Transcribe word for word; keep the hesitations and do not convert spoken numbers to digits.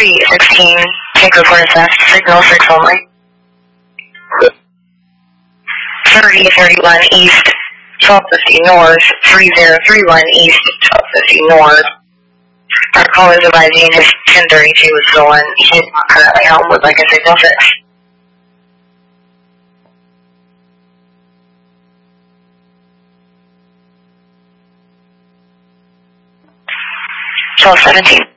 three sixteen, take report assessed, signal six only. thirty thirty-one east, twelve fifty north, three zero three one east, twelve fifty north. Our caller is advising his ten thirty-two is stolen. He's not currently home, would like a signal six. twelve seventeen.